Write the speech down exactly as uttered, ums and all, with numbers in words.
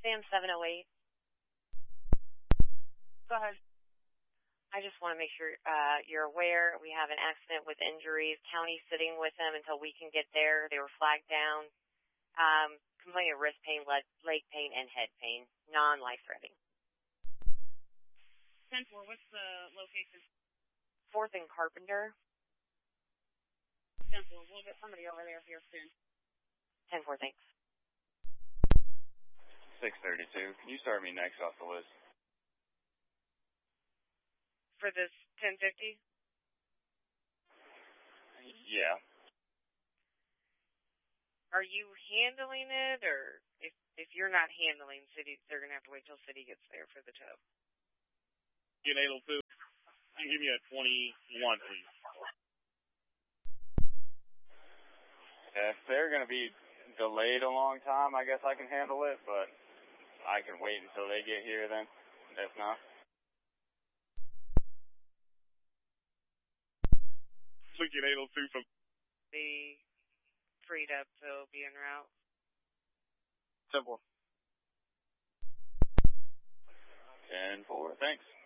Sam seven oh eight. Go ahead. I just want to make sure uh, you're aware we have an accident with injuries. County sitting with them until we can get there. They were flagged down. Um, complaining of wrist pain, leg, leg pain, and head pain. Non-life-threatening. ten four, what's the location? Fourth and Carpenter. ten four, we'll get somebody over there here soon. ten four, thanks. six thirty-two, can you start me next off the list? For this ten fifty? Yeah. Are you handling it, or if if you're not handling city, they're going to have to wait till city gets there for the tow? Get eight oh two. You give me a twenty-one, please. If they're going to be delayed a long time, I guess I can handle it, but I can wait until they get here then, if not. So get eight oh two from... Be freed up to be en route. ten four. ten four, thanks.